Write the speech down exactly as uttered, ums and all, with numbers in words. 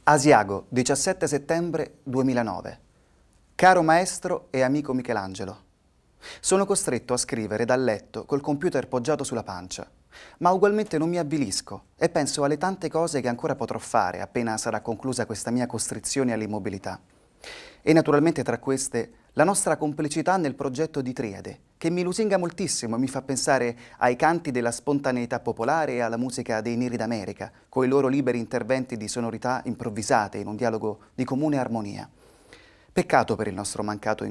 Asiago, diciassette settembre duemilanove. Caro maestro e amico Michelangelo, sono costretto a scrivere dal letto col computer poggiato sulla pancia, ma ugualmente non mi avvilisco e penso alle tante cose che ancora potrò fare appena sarà conclusa questa mia costrizione all'immobilità. E naturalmente tra queste la nostra complicità nel progetto di Triade, che mi lusinga moltissimo e mi fa pensare ai canti della spontaneità popolare e alla musica dei Neri d'America, coi loro liberi interventi di sonorità improvvisate in un dialogo di comune armonia. Peccato per il nostro mancato